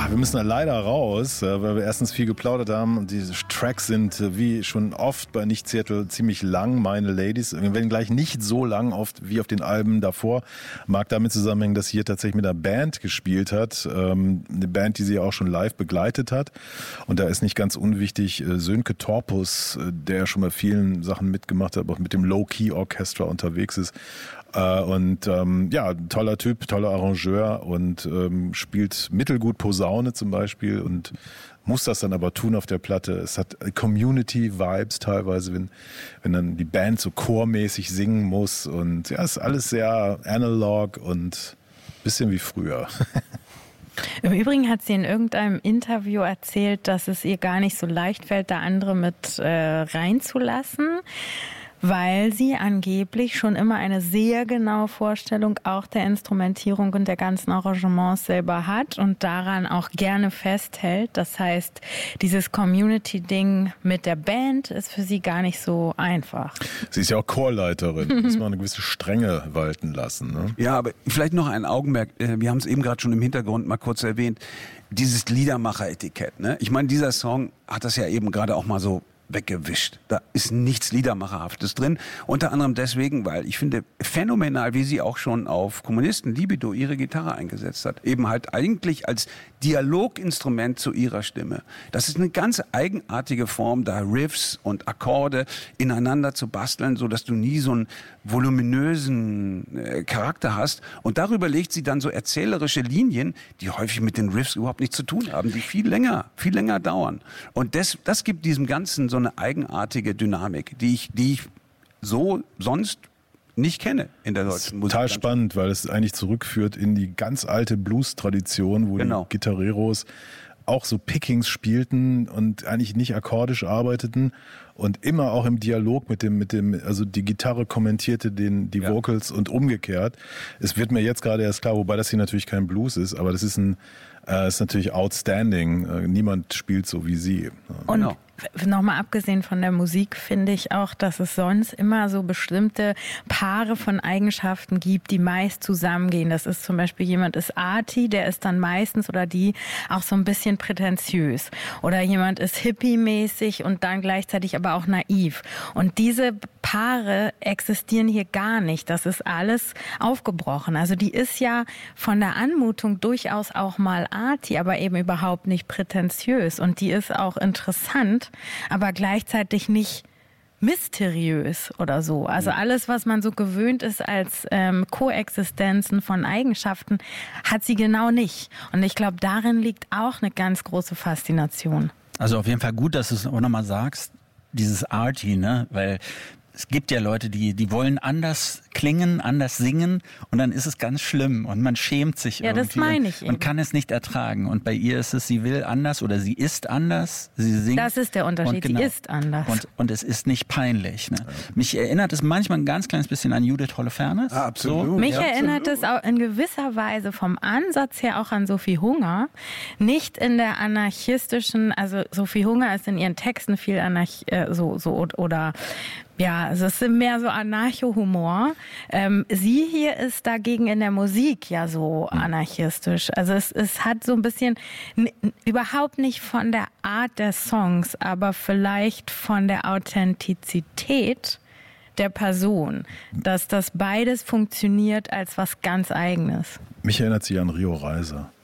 Wir müssen da leider raus, weil wir erstens viel geplaudert haben und diese Tracks sind wie schon oft bei Nicht Seattle ziemlich lang, meine Ladies. Wenn gleich nicht so lang oft wie auf den Alben davor. Mag damit zusammenhängen, dass sie hier tatsächlich mit einer Band gespielt hat. Eine Band, die sie auch schon live begleitet hat. Und da ist nicht ganz unwichtig Sönke Torpus, der schon bei vielen Sachen mitgemacht hat, auch mit dem Low-Key-Orchestra unterwegs ist. Toller Typ, toller Arrangeur und spielt mittelgut Posaune zum Beispiel und muss das dann aber tun auf der Platte. Es hat Community-Vibes teilweise, wenn dann die Band so chormäßig singen muss und ja, ist alles sehr analog und ein bisschen wie früher. Im Übrigen hat sie in irgendeinem Interview erzählt, dass es ihr gar nicht so leicht fällt, da andere mit reinzulassen, weil sie angeblich schon immer eine sehr genaue Vorstellung auch der Instrumentierung und der ganzen Arrangements selber hat und daran auch gerne festhält. Das heißt, dieses Community-Ding mit der Band ist für sie gar nicht so einfach. Sie ist ja auch Chorleiterin, muss man eine gewisse Strenge walten lassen. Ne? Ja, aber vielleicht noch ein Augenmerk, wir haben es eben gerade schon im Hintergrund mal kurz erwähnt, dieses Liedermacher-Etikett. Ne? Ich meine, dieser Song hat das ja eben gerade auch mal so weggewischt. Da ist nichts Liedermacherhaftes drin. Unter anderem deswegen, weil ich finde phänomenal, wie sie auch schon auf Kommunisten Libido ihre Gitarre eingesetzt hat. Eben halt eigentlich als Dialoginstrument zu ihrer Stimme. Das ist eine ganz eigenartige Form, da Riffs und Akkorde ineinander zu basteln, so dass du nie so einen voluminösen Charakter hast. Und darüber legt sie dann so erzählerische Linien, die häufig mit den Riffs überhaupt nichts zu tun haben, die viel länger dauern. Und das gibt diesem Ganzen so eine eigenartige Dynamik, die ich so sonst nicht kenne in der deutschen Musik. Total spannend, weil es eigentlich zurückführt in die ganz alte Blues-Tradition, wo die Gitarreros auch so Pickings spielten und eigentlich nicht akkordisch arbeiteten und immer auch im Dialog mit dem, also die Gitarre kommentierte die Vocals und umgekehrt. Es wird mir jetzt gerade erst klar, wobei das hier natürlich kein Blues ist, aber das ist ist natürlich outstanding. Niemand spielt so wie sie. Und nochmal abgesehen von der Musik finde ich auch, dass es sonst immer so bestimmte Paare von Eigenschaften gibt, die meist zusammengehen. Das ist zum Beispiel jemand ist arty, der ist dann meistens oder die auch so ein bisschen prätentiös. Oder jemand ist hippie-mäßig und dann gleichzeitig aber auch naiv. Und diese Paare existieren hier gar nicht. Das ist alles aufgebrochen. Also die ist ja von der Anmutung durchaus auch mal arty, aber eben überhaupt nicht prätentiös. Und die ist auch interessant, aber gleichzeitig nicht mysteriös oder so. Also alles, was man so gewöhnt ist als Koexistenzen von Eigenschaften, hat sie genau nicht. Und ich glaube, darin liegt auch eine ganz große Faszination. Also auf jeden Fall gut, dass du es auch nochmal sagst, dieses Arty, ne? Weil es gibt ja Leute, die wollen anders klingen, anders singen und dann ist es ganz schlimm und man schämt sich irgendwie. Ja, das meine ich eben. Und kann es nicht ertragen. Und bei ihr ist es, sie will anders oder sie ist anders, sie singt. Das ist der Unterschied, sie ist anders. Und es ist nicht peinlich. Ne? Mich erinnert es manchmal ein ganz kleines bisschen an Judith Holofernes. Ah, absolut. So. Mich erinnert es auch in gewisser Weise vom Ansatz her auch an Sophie Hunger. Nicht in der anarchistischen, also Sophie Hunger ist in ihren Texten viel ja, es ist mehr so Anarcho-Humor. Sie hier ist dagegen in der Musik ja so anarchistisch. Also es hat so ein bisschen, überhaupt nicht von der Art der Songs, aber vielleicht von der Authentizität der Person, dass das beides funktioniert als was ganz Eigenes. Mich erinnert sie an Rio Reiser.